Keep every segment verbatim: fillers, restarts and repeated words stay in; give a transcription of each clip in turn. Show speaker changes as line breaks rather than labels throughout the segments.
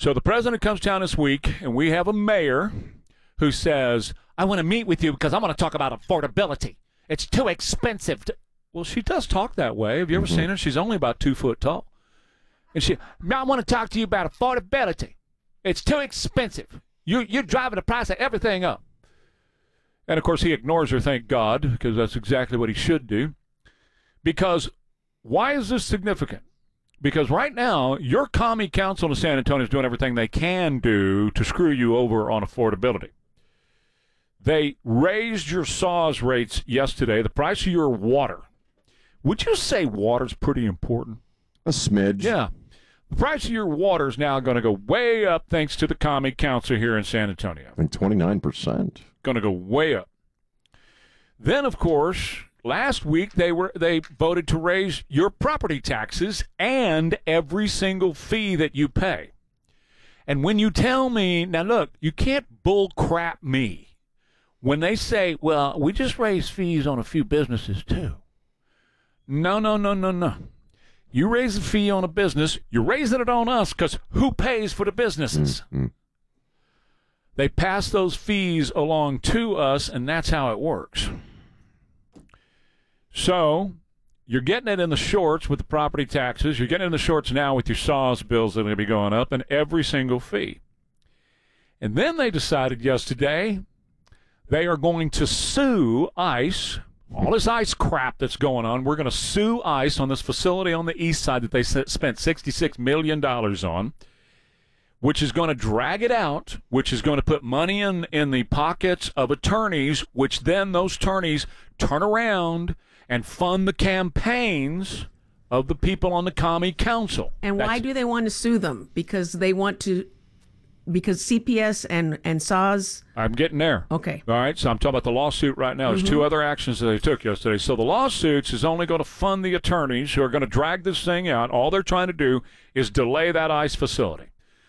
So the president comes down this week, and we have a mayor who says, I want to meet with you because I want to talk about affordability. It's too expensive. To... Well, she does talk that way. Have you ever mm-hmm. seen her? She's only about two foot tall. And she, I want to talk to you about affordability. It's too expensive. You, you're driving the price of everything up. And, of course, he ignores her, thank God, because that's exactly what he should do. Because why is this significant? Because right now, your commie council in San Antonio is doing everything they can do to screw you over on affordability. They raised your S A W S rates yesterday, the price of your water. Would you say water's pretty important?
A smidge.
Yeah. The price of your water is now going to go way up thanks to the commie council here in San Antonio.
I think twenty-nine percent.
Going to go way up. Then, of course, last week they were they voted to raise your property taxes and every single fee that you pay. And when you tell me, now look, you can't bull crap me when they say, well, we just raised fees on a few businesses too. No, no, no, no, no. You raise a fee on a business, you're raising it on us because who pays for the businesses? Mm-hmm. They pass those fees along to us, and that's how it works. So you're getting it in the shorts with the property taxes. You're getting it in the shorts now with your S A W S bills that are going to be going up and every single fee. And then they decided yesterday they are going to sue ICE. All this ICE crap that's going on, we're going to sue ICE on this facility on the east side that they spent sixty-six million dollars on, which is going to drag it out, which is going to put money in, in the pockets of attorneys, which then those attorneys turn around and fund the campaigns of the people on the commie council.
And why That's, do they want to sue them? Because they want to, because C P S and, and S A W S?
I'm getting there.
Okay.
All right, so I'm talking about the lawsuit right now. There's mm-hmm. two other actions that they took yesterday. So the lawsuits is only going to fund the attorneys who are going to drag this thing out. All they're trying to do is delay that ICE facility.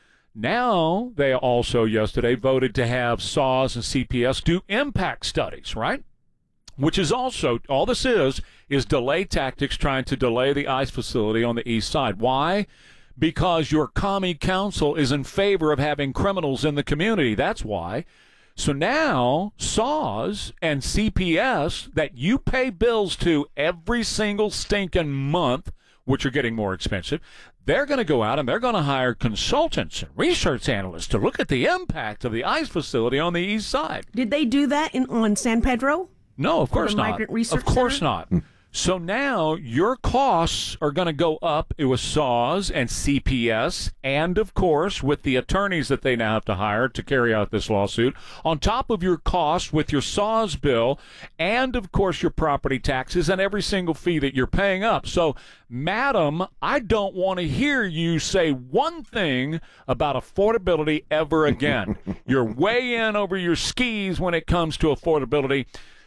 Now, they also yesterday voted to have S A W S and C P S do impact studies, right? Which is also, all this is, is delay tactics trying to delay the ICE facility on the east side. Why? Because your commie council is in favor of having criminals in the community. That's why. So now, S A W S and C P S that you pay bills to every single stinking month, which are getting more expensive, they're going to go out and they're going to hire consultants and research analysts to look at the impact of the ICE facility on the east side.
Did they do that in, on San Pedro?
No, of course not.
Migrant Research
Of course
Center?
not. So now your costs are going to go up with S A W S and C P S, and of course with the attorneys that they now have to hire to carry out this lawsuit, on top of your costs with your S A W S bill, and of course your property taxes and every single fee that you're paying up. So, madam, I don't want to hear you say one thing about affordability ever again. You're way in over your skis when it comes to affordability.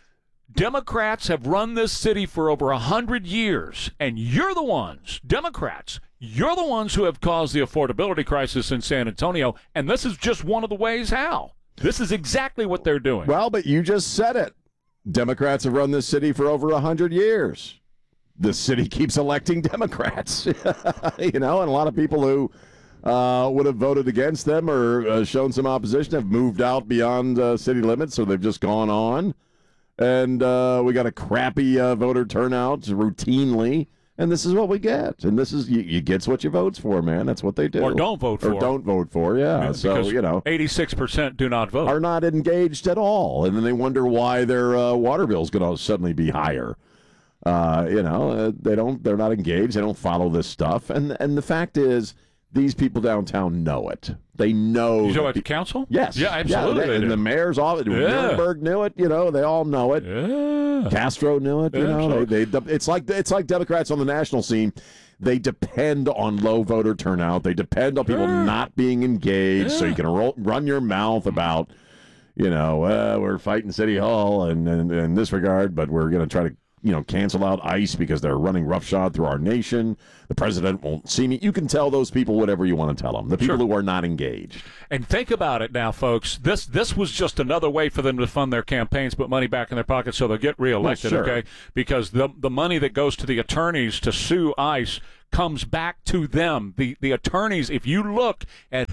Democrats have run this city for over a hundred years, and you're the ones, Democrats, you're the ones who have caused the affordability crisis in San Antonio, and this is just one of the ways how. This is exactly what they're doing.
Well, but you just said it. Democrats have run this city for over a hundred years. The city keeps electing Democrats, you know, and a lot of people who uh, would have voted against them or uh, shown some opposition have moved out beyond uh, city limits, so they've just gone on. And uh, we got a crappy uh, voter turnout routinely, and this is what we get. And this is you, you get what you vote for, man. That's what they do.
Or don't vote for.
Or don't vote for, yeah. yeah so, you know.
eighty-six percent do not vote.
Are not engaged at all. And then they wonder why their uh, water bill is going to suddenly be higher. Uh, you know, uh, they don't, they're not engaged. They don't follow this stuff. And, and the fact is, these people downtown know it. They know.
You talking about the council?
Yes.
Yeah, absolutely.
Yeah, they, and the mayor's all. Yeah. Nuremberg knew it. You know, they all know it.
Yeah.
Castro knew it. You yeah, know, they, they. It's like it's like Democrats on the national scene. They depend on low voter turnout. They depend on people sure. not being engaged, yeah. so you can roll, run your mouth about, you know, uh, we're fighting City Hall and in this regard, but we're going to try to, you know, cancel out ICE because they're running roughshod through our nation. The president won't see me. You can tell those people whatever you want to tell them. The people
sure.
who are not engaged.
And think about it now, folks. This this was just another way for them to fund their campaigns, put money back in their pockets so they'll get reelected,
well, sure.
okay? Because the the money that goes to the attorneys to sue ICE comes back to them. The the attorneys, if you look at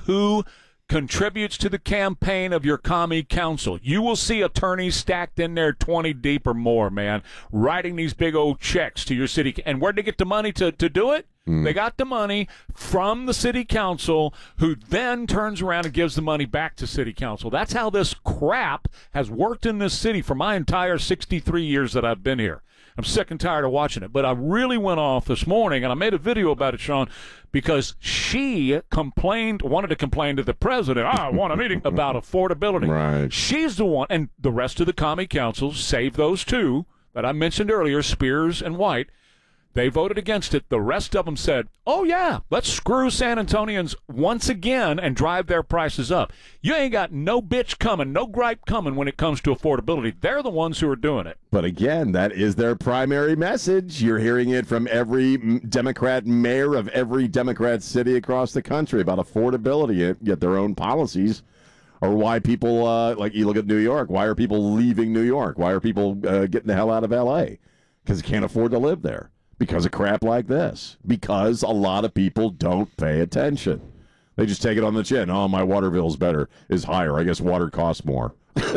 who contributes to the campaign of your commie council. You will see attorneys stacked in there twenty deep or more, man, writing these big old checks to your city. And where'd they get the money to, to do it? Mm. They got the money from the city council, who then turns around and gives the money back to city council. That's how this crap has worked in this city for my entire sixty-three years that I've been here. I'm sick and tired of watching it. But I really went off this morning, and I made a video about it, Sean, because she complained, wanted to complain to the president, I want a meeting about affordability.
Right.
She's the one, and the rest of the commie councils, save those two that I mentioned earlier, Spears and White, they voted against it. The rest of them said, oh, yeah, let's screw San Antonians once again and drive their prices up. You ain't got no bitch coming, no gripe coming when it comes to affordability. They're the ones who are doing it.
But again, that is their primary message. You're hearing it from every Democrat mayor of every Democrat city across the country about affordability, yet their own policies are why people, uh, like you look at New York, why are people leaving New York? Why are people uh, getting the hell out of L A? Because they can't afford to live there. Because of crap like this. Because a lot of people don't pay attention. They just take it on the chin. Oh, my water bill's better, is higher. I guess water costs more.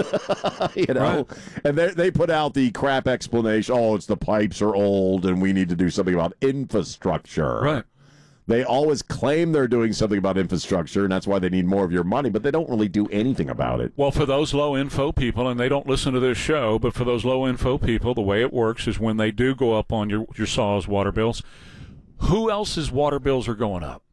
you know? Right. And they they put out the crap explanation. Oh, it's the pipes are old and we need to do something about infrastructure.
Right.
They always claim they're doing something about infrastructure, and that's why they need more of your money, but they don't really do anything about it.
Well, for those low-info people, and they don't listen to this show, but for those low-info people, the way it works is when they do go up on your, your Saw's water bills, who else's water bills are going up?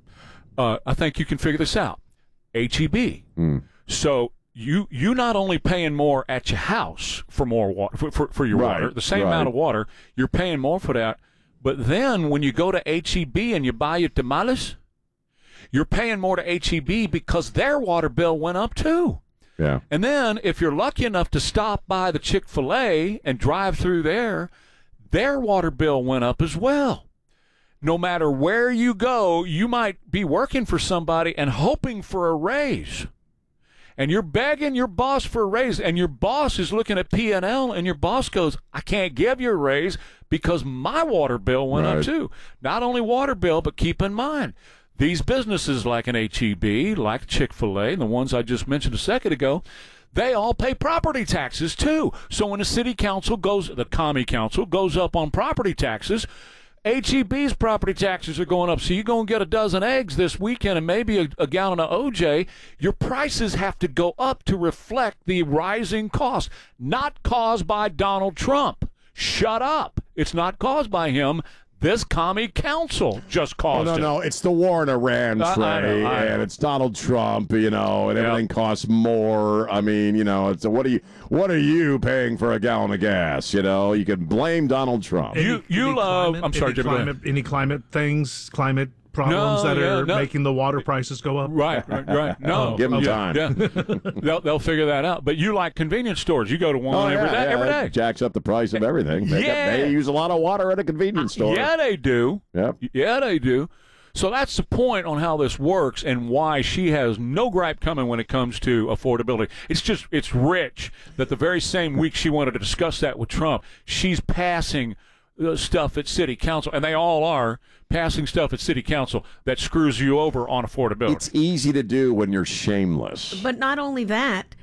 Uh, I think you can figure this out. H E B. Mm. So you you not only paying more at your house for more water, for, for, for your
right.
water, the same
right.
amount of water, you're paying more for that. But then when you go to H E B and you buy your tamales, you're paying more to H E B because their water bill went up too.
Yeah.
And then if you're lucky enough to stop by the Chick-fil-A and drive through there, their water bill went up as well. No matter where you go, you might be working for somebody and hoping for a raise. And you're begging your boss for a raise, and your boss is looking at P and L, and your boss goes, I can't give you a raise because my water bill went
right.
up too. Not only water bill, but keep in mind, these businesses like an H E B, like Chick-fil-A, and the ones I just mentioned a second ago, they all pay property taxes too. So when the city council goes, the commie council goes up on property taxes, H E B's property taxes are going up. So you go and get a dozen eggs this weekend and maybe a, a gallon of O J, your prices have to go up to reflect the rising cost, not caused by Donald Trump. Shut up. It's not caused by him. This commie council just caused
oh, no,
it.
No, no, it's the war in Iran, Trey,
I know, I know.
and it's Donald Trump, you know, and
yep.
everything costs more. I mean, you know, it's a, what are you what are you paying for a gallon of gas? You know, you can blame Donald Trump.
You
any,
you
any
love.
Climate,
I'm sorry,
any
Jimmy.
climate, any climate things, climate problems
No,
that
yeah,
are
no.
making the water prices go up.
Right, right, right. No,
Give them
yeah,
time.
Yeah, they'll they'll figure that out. But you like convenience stores. You go to one
Oh,
every
yeah,
day.
yeah,
Every
it
day.
jacks up the price of everything. They,
Yeah.
they use a lot of water at a convenience store.
Yeah, they do.
Yep.
Yeah, they do. So that's the point on how this works and why she has no gripe coming when it comes to affordability. It's just, it's rich that the very same week she wanted to discuss that with Trump, she's passing uh, stuff at city council, and they all are passing stuff at city council that screws you over on affordability.
It's easy to do when you're shameless.
But not only that,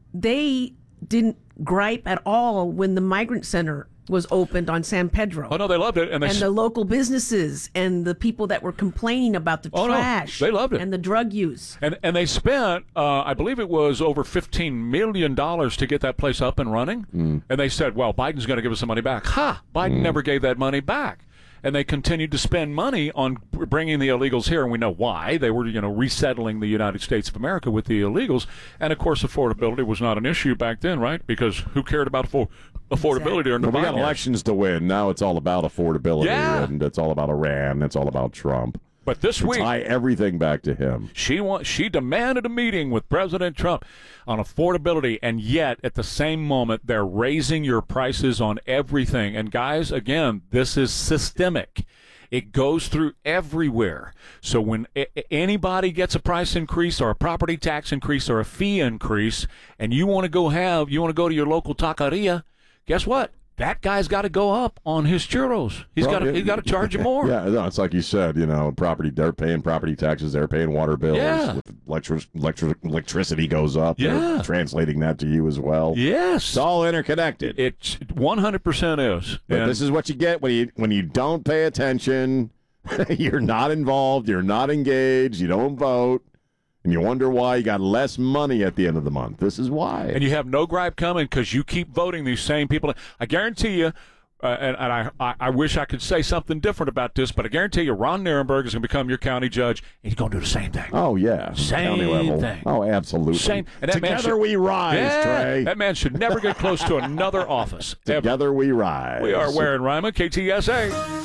they didn't gripe at all when the migrant center was opened on San Pedro.
Oh, no, they loved it. And, they
and the local businesses and the people that were complaining about the
Oh, no,
trash.
they loved it.
And the drug use.
And and they spent, uh, I believe it was over fifteen million dollars to get that place up and running. Mm. And they said, well, Biden's going to give us some money back. Ha! Biden mm. never gave that money back. And they continued to spend money on bringing the illegals here, and we know why. They were, you know, resettling the United States of America with the illegals. And, of course, affordability was not an issue back then, right? Because who cared about affo- affordability
Exactly.
during the
Well, we got
Biden years?
elections to win. Now it's all about affordability,
Yeah.
and it's all about Iran. It's all about Trump.
But this
To
week,
tie everything back to him.
She want, she demanded a meeting with President Trump on affordability, and yet at the same moment they're raising your prices on everything. And guys, again, this is systemic. It goes through everywhere. So when a- anybody gets a price increase or a property tax increase or a fee increase, and you want to go have, you want to go to your local taqueria, guess what? that guy's got to go up on his churros. He's
Well,
got to
yeah,
he's got to charge you more.
Yeah, no, it's like you said, you know, property, they're paying property taxes, they're paying water bills.
Yeah.
Electric, electric, electricity goes up.
Yeah.
They're translating that to you as well.
Yes.
It's all interconnected.
It's one hundred percent is.
But
And-
this is what you get when you when you don't pay attention. You're not involved. You're not engaged. You don't vote. And you wonder why you got less money at the end of the month. This is why.
and you have no gripe coming because you keep voting these same people. I guarantee you, uh, and, and I, I, I wish I could say something different about this, but I guarantee you Ron Nirenberg is going to become your county judge, and he's going to do the same thing.
Oh, yeah.
Same
County level.
thing.
Oh, absolutely.
Same. And that man
Together
should-
we rise,
Yeah,
Trey.
that man should never get close to another office. ever.
Together we rise.
We are wearing Ryman, K T S A.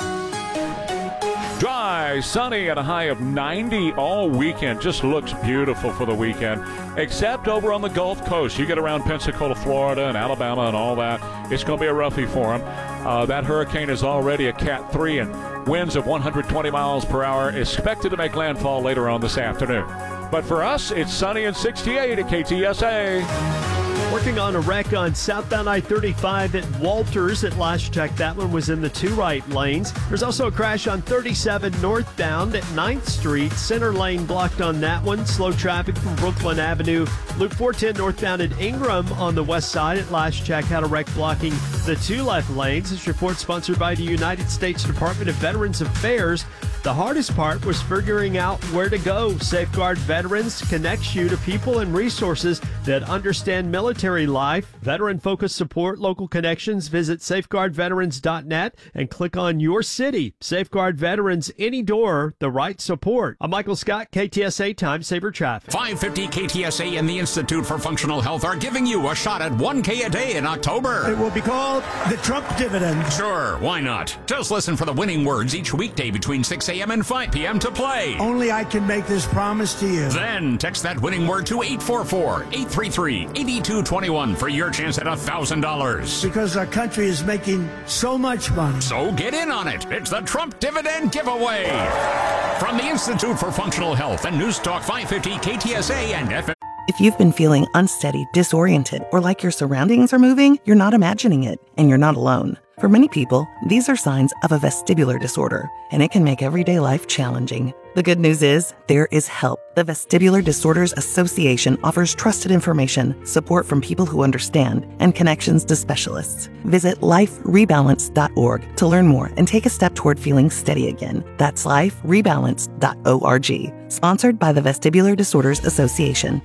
Dry, sunny, at a high of ninety all weekend. Just looks beautiful for the weekend, except over on the Gulf Coast. You get around Pensacola, Florida, and Alabama and all that, it's going to be a roughie for them. Uh, that hurricane is already a Cat three, and winds of one hundred twenty miles per hour expected to make landfall later on this afternoon. But for us, it's sunny and sixty-eight at K T S A.
Working on a wreck on southbound I thirty-five at Walters. At last check, that one was in the two right lanes. There's also a crash on thirty-seven northbound at ninth Street. Center lane blocked on that one. Slow traffic from Brooklyn Avenue. Loop four ten northbound at Ingram on the west side. At last check, had a wreck blocking the two left lanes. This report sponsored by the United States Department of Veterans Affairs. The hardest part was figuring out where to go. Safeguard Veterans connects you to people and resources that understand military life. Veteran-focused support, local connections. Visit safeguard veterans dot net and click on your city. Safeguard Veterans, any door, the right support. I'm Michael Scott, K T S A Time Saver Traffic.
five fifty K T S A and the Institute for Functional Health are giving you a shot at one K a day in October.
It will be called the Trump dividend.
Sure, why not? Just listen for the winning words each weekday between six a.m. and five p.m. to play.
Only I can make this promise to you.
Then text that winning word to eight four four, eight three three, eight two two one for your chance at one thousand dollars.
Because our country is making so much money.
So get in on it. It's the Trump Dividend Giveaway. From the Institute for Functional Health and News Talk five fifty K T S A and F M.
If you've been feeling unsteady, disoriented, or like your surroundings are moving, you're not imagining it, and you're not alone. For many people, these are signs of a vestibular disorder, and it can make everyday life challenging. The good news is, there is help. The Vestibular Disorders Association offers trusted information, support from people who understand, and connections to specialists. Visit life rebalance dot org to learn more and take a step toward feeling steady again. That's life rebalance dot org. Sponsored by the Vestibular Disorders Association.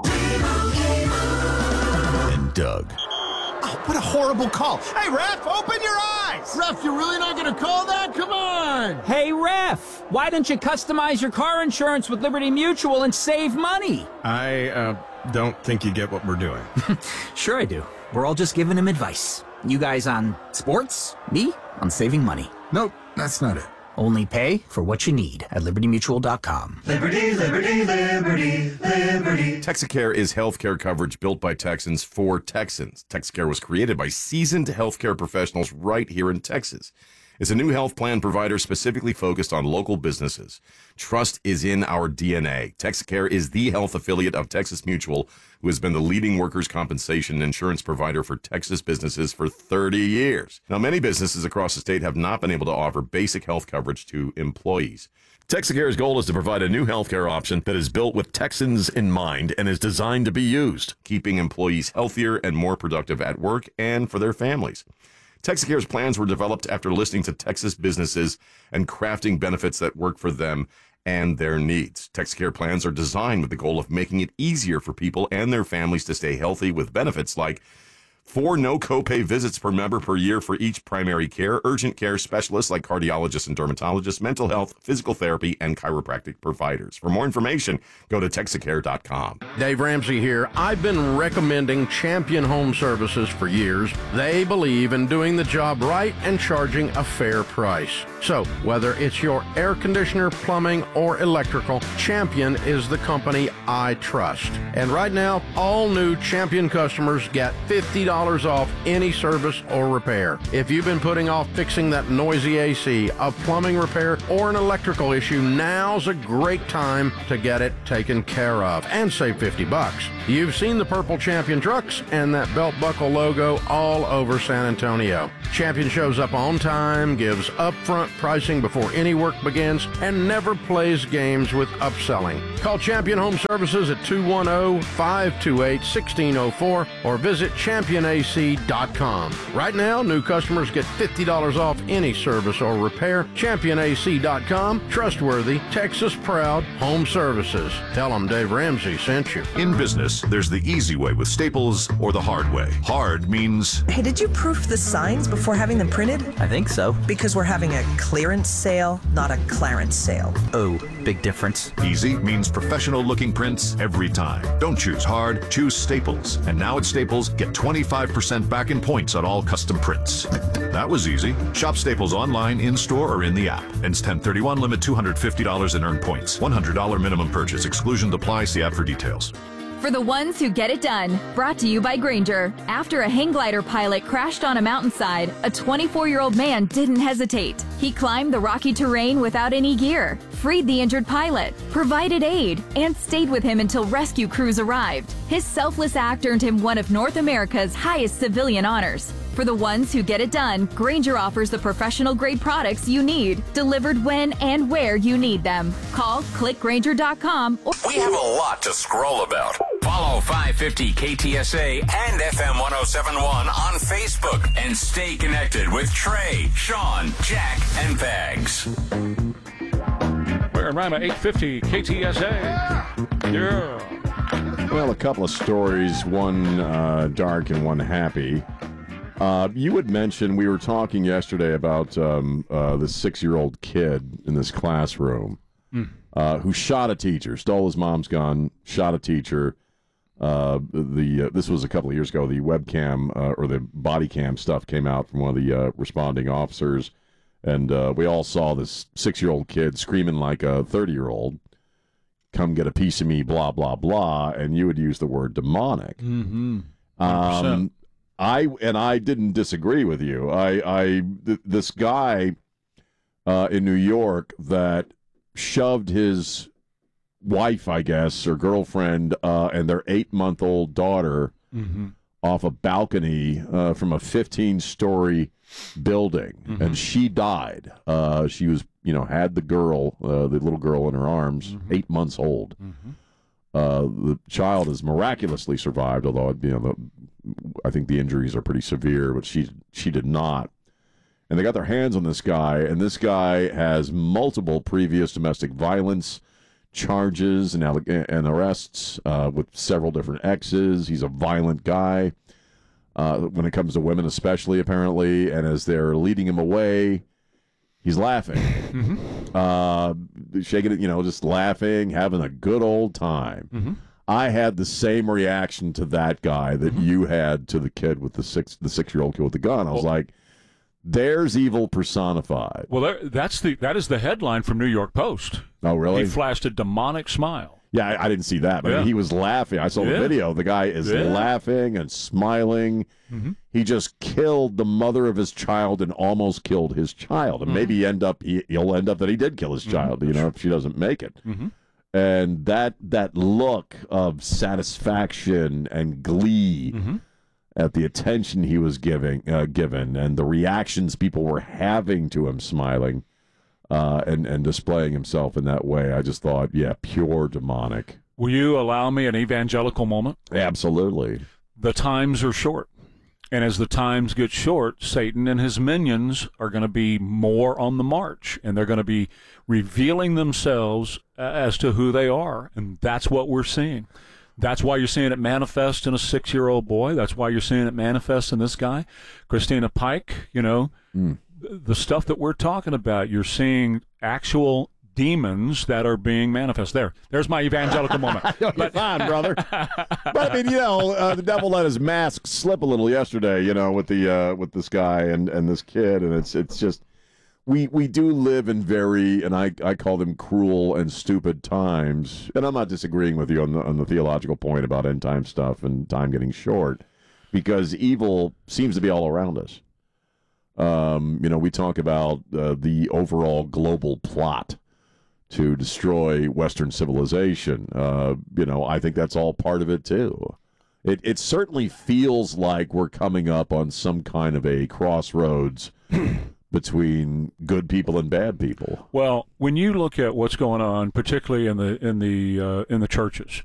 And Doug.
Oh, what a horrible call. Hey, ref, open your eyes. Ref, you're really not going to call that? Come on.
Hey, ref, why don't you customize your car insurance with Liberty Mutual and save money?
I uh, don't think you get what we're doing.
Sure I do. We're all just giving him advice. You guys on sports, me on saving money.
Nope, that's not it.
Only pay for what you need at liberty mutual dot com.
Liberty, liberty, liberty, liberty.
Texacare is healthcare coverage built by Texans for Texans. Texacare was created by seasoned healthcare professionals right here in Texas. It's a new health plan provider specifically focused on local businesses. Trust is in our D N A. Texacare is the health affiliate of Texas Mutual, who has been the leading workers' compensation insurance provider for Texas businesses for thirty years. Now, many businesses across the state have not been able to offer basic health coverage to employees. Texacare's goal is to provide a new healthcare option that is built with Texans in mind and is designed to be used, keeping employees healthier and more productive at work and for their families. Texacare's plans were developed after listening to Texas businesses and crafting benefits that work for them and their needs. Texacare plans are designed with the goal of making it easier for people and their families to stay healthy with benefits like four no copay visits per member per year for each primary care, urgent care specialists like cardiologists and dermatologists, mental health, physical therapy, and chiropractic providers. For more information, go to Texacare dot com.
Dave Ramsey here. I've been recommending Champion Home Services for years. They believe in doing the job right and charging a fair price. So, whether it's your air conditioner, plumbing, or electrical, Champion is the company I trust. And right now, all new Champion customers get fifty dollars off any service or repair. If you've been putting off fixing that noisy A C, a plumbing repair, or an electrical issue, now's a great time to get it taken care of and save fifty bucks. You've seen the purple Champion trucks and that belt buckle logo all over San Antonio. Champion shows up on time, gives upfront pricing before any work begins, and never plays games with upselling. Call Champion Home Services at two one zero, five two eight, one six zero four or visit champion a c dot com. Right now, new customers get fifty dollars off any service or repair. champion a c dot com. Trustworthy, Texas proud home services. Tell them Dave Ramsey sent you.
In business, there's the easy way with Staples or the hard way. Hard means...
Hey, did you proof the signs before having them printed?
I think so.
Because we're having a clearance sale, not a Clarence sale.
Oh, big difference.
Easy means professional-looking prints every time. Don't choose hard, choose Staples. And now at Staples, get twenty-five percent back in points on all custom prints. That was easy. Shop Staples online, in-store, or in the app. Ends ten thirty-one, limit two hundred fifty dollars in earned points. one hundred dollars minimum purchase. Exclusion apply. See app for details.
For the ones who get it done, brought to you by Grainger. After a hang glider pilot crashed on a mountainside, a twenty-four-year-old man didn't hesitate. He climbed the rocky terrain without any gear, freed the injured pilot, provided aid, and stayed with him until rescue crews arrived. His selfless act earned him one of North America's highest civilian honors. For the ones who get it done, Grainger offers the professional-grade products you need, delivered when and where you need them. Call click grainger dot com. Or-
we have a lot to scroll about. Follow five fifty K T S A and F M one oh seven point one on Facebook and stay connected with Trey, Sean, Jack, and Bags.
We're in Rima eight fifty K T S A. Yeah.
Well, a couple of stories, one uh, dark and one happy. Uh, you had mentioned, we were talking yesterday about um, uh, this six-year-old kid in this classroom mm. uh, who shot a teacher, stole his mom's gun, shot a teacher. Uh, the uh, this was a couple of years ago. The webcam uh, or the body cam stuff came out from one of the uh, responding officers, and uh, we all saw this six-year-old kid screaming like a thirty-year-old, "Come get a piece of me," blah, blah, blah, and you would use the word demonic.
Mm-hmm.
Um, I and I didn't disagree with you. I, I th- this guy uh, in New York that shoved his wife, I guess, or girlfriend, uh, and their eight-month-old daughter mm-hmm. off a balcony uh, from a fifteen-story building, mm-hmm. and she died. Uh, she was, you know, had the girl, uh, the little girl in her arms, mm-hmm. eight months old. Mm-hmm. Uh, the child has miraculously survived, although you know the. I think the injuries are pretty severe, but she she did not. And they got their hands on this guy, and this guy has multiple previous domestic violence charges and, and arrests uh, with several different exes. He's a violent guy uh, when it comes to women especially, apparently. And as they're leading him away, he's laughing. Mm-hmm. Uh, shaking it, you know, just laughing, having a good old time. Mm-hmm. I had the same reaction to that guy that mm-hmm. you had to the kid with the six, the six-year-old kid with the gun. I was well, like, "There's evil personified."
Well, there, that's the that is the headline from New York Post.
Oh, really?
He flashed a demonic smile.
Yeah, I, I didn't see that, but yeah. he was laughing. I saw yeah. the video. The guy is yeah. laughing and smiling. Mm-hmm. He just killed the mother of his child and almost killed his child, and mm-hmm. maybe end up he, he'll end up that he did kill his child. Mm-hmm. You know, if she doesn't make it. Mm-hmm. And that that look of satisfaction and glee mm-hmm. at the attention he was giving, uh, given, and the reactions people were having to him smiling uh, and, and displaying himself in that way, I just thought, yeah, pure demonic.
Will you allow me an evangelical moment?
Absolutely.
The times are short. And as the times get short, Satan and his minions are going to be more on the march, and they're going to be revealing themselves as to who they are, and that's what we're seeing. That's why you're seeing it manifest in a six-year-old boy. That's why you're seeing it manifest in this guy. Christina Pike, you know, mm. the stuff that we're talking about, you're seeing actual demons that are being manifest. There, there's my evangelical moment.
You're but, fine, brother. But I mean, you know, uh, the devil let his mask slip a little yesterday. You know, with the uh, with this guy and, and this kid, and it's it's just we we do live in very, and I, I call them cruel and stupid times. And I'm not disagreeing with you on the, on the theological point about end time stuff and time getting short, because evil seems to be all around us. Um, you know, we talk about uh, the overall global plot to destroy Western civilization. Uh, you know, I think that's all part of it, too. It, it certainly feels like we're coming up on some kind of a crossroads between good people and bad people.
Well, when you look at what's going on, particularly in the in the uh, in the churches,